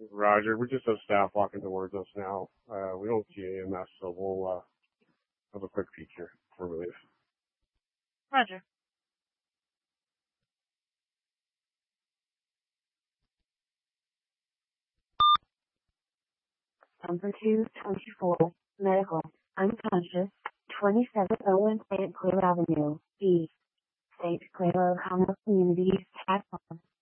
Roger, we just have staff walking towards us now. We don't see AMS, so we'll have a quick peek here before we leave. Roger. Number 224, medical, unconscious, 2701 St. Clair Avenue, East, St. Clair O'Connell Community, Platform.